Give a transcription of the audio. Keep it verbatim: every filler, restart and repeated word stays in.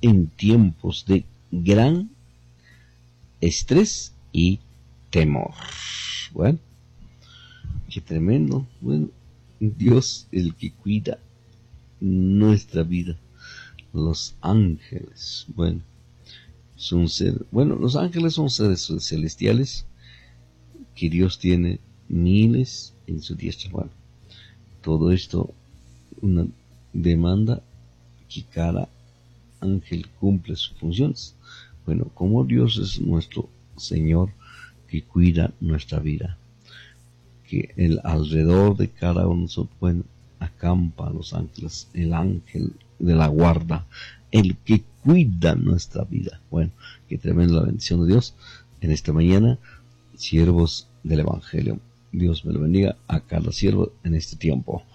en tiempos de gran estrés y temor. Bueno, qué tremendo. Bueno, Dios el que cuida nuestra vida. Los ángeles, bueno, son seres, bueno, los ángeles son seres celestiales que Dios tiene miles en su diestra. Bueno, todo esto una demanda que cada ángel cumple sus funciones. Bueno, como Dios es nuestro Señor que cuida nuestra vida, que el alrededor de cada uno de nosotros, bueno, acampa a los ángeles, el ángel de la guarda, el que cuida nuestra vida. Bueno, qué tremenda la bendición de Dios en esta mañana, siervos del Evangelio. Dios me lo bendiga a cada siervo en este tiempo.